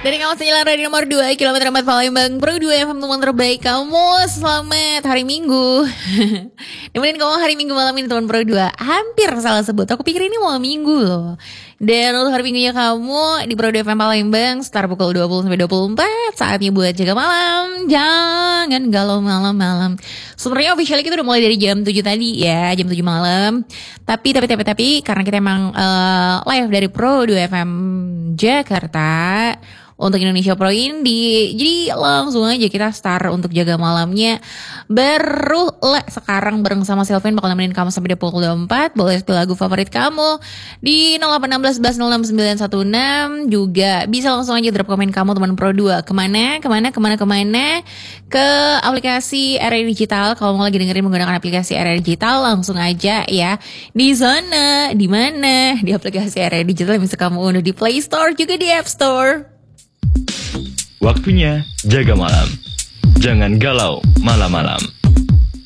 Dari kawasan Jalan Raya nomor 2 kilometer 4 Palembang Pro 2 FM teman terbaik kamu. Selamat hari Minggu. Nemenin kamu hari Minggu malam ini teman Pro 2. Hampir salah sebut, aku pikir ini malam Minggu loh. Dan untuk hari Minggunya kamu di Pro 2 FM Palembang sekitar pukul 20-24. Saatnya buat jaga malam. Jangan galau malam-malam. Sebenarnya officially kita udah mulai dari jam 7 tadi ya, jam 7 malam. Tapi karena kita emang live dari Pro 2 FM Jakarta untuk Indonesia Pro Indie, jadi langsung aja kita start untuk jaga malamnya. Baru sekarang bareng sama Selvin bakal nemenin kamu sampai di pukul 24. Boleh spill lagu favorit kamu di 0816 11 06 916. Juga bisa langsung aja drop komen kamu teman Pro 2. Kemana? Ke aplikasi RRI Digital. Kalau mau lagi dengerin menggunakan aplikasi RRI Digital, langsung aja ya. Di sana, di mana? Di aplikasi RRI Digital yang bisa kamu unduh di Play Store juga di App Store. Waktunya jaga malam. Jangan galau malam-malam.